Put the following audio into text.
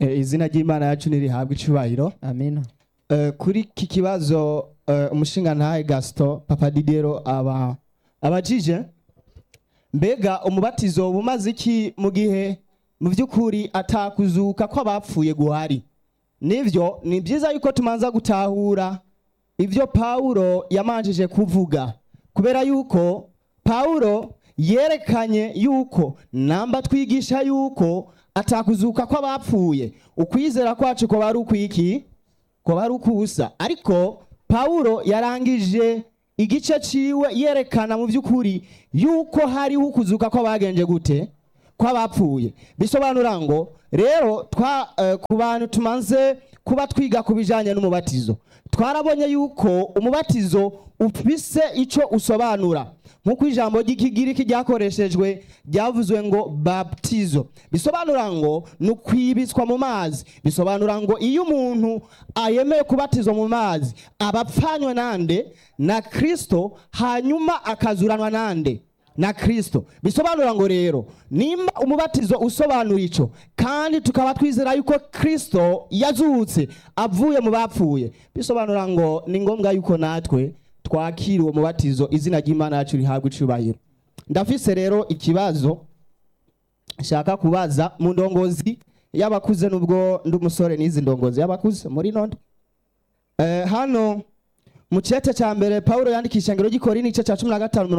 Izina ry'Imana yacu nirihabwe icubahiro. Amina. Kuri iki kibazo umushingantahe Gaston Papa Didero abajije, mbega umubatizo bumaze iki mu gihe mu by'ukuri atakuzuka ko abapfuye guhari? Nivyo ni byiza yuko tumanza gutahura ivyo Paulo yamanjije kuvuga, kubera yuko Paulo yerekanye yuko namba twigisha yuko atakuzuka ko abapfuye, ukwizera kwacu ko bari ukwiki, ko bari ukusa. Ariko Paulo yarangije igice ciwe yerekana mu by'ukuri yuko hari ukuzuka ko bagenje gute, ko abapfuye. Bisobanura ngo rero ku bantu tumanze kuba twiga kubijanye n'umubatizo, twarabonye yuko umubatizo ufise ico usobanura, nkuko ijambo ry'ikigiriki ryakoreshejwe ryavuzwe ngo baptizo, bisobanura ngo nukwibitswa mu mazi. Bisobanura ngo iyo umuntu ayemeye kubatizwa mu mazi abapfanywe nande na Kristo, hanyuma akazuranwa nande na Kristo. Bisobanura ngo rero nimba umubatizo usobanura ico, kandi tukaba twizera yuko Kristo yazutse avuye mu bapfuye, bisobanura ngo ni ngombwa yuko natwe twakira uwo mubatizo. Izina ry'Imana yacu rihabwe icubahiro. Ndafise rero ikibazo nshaka kubaza mu ndongozi y'abakuze, nubwo ndi umusore n'izi ndongozi y'abakuze muri none. Hano mu cete ca mbere Paulo yandikisha ngero gikora igice ca 15